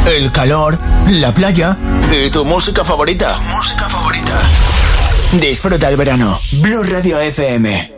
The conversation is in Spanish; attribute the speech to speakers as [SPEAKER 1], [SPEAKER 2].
[SPEAKER 1] el calor, la playa y tu música favorita. Disfruta el verano. Blue Radio FM.